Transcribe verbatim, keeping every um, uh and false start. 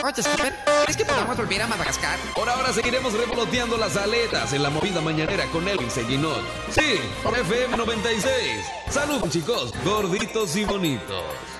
Oye, Skipper, ¿crees que podamos volver a Madagascar? Por ahora seguiremos revoloteando las aletas en la movida mañanera con Elvin Seguinot. Sí, por F M noventa y seis. Salud, chicos, gorditos y bonitos.